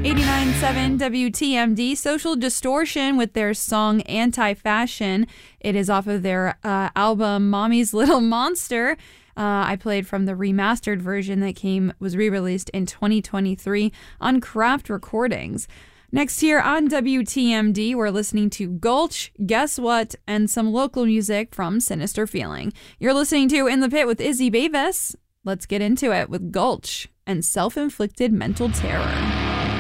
89.7 WTMD, Social Distortion with their song Anti-Fashion. It is off of their album Mommy's Little Monster. I played from the remastered version that was re-released in 2023 on Craft Recordings. Next here on WTMD, we're listening to Gulch, Guess What, and some local music from Sinister Feeling. You're listening to In the Pit with Izzy Bavis. Let's get into it with Gulch and Self-Inflicted Mental Terror.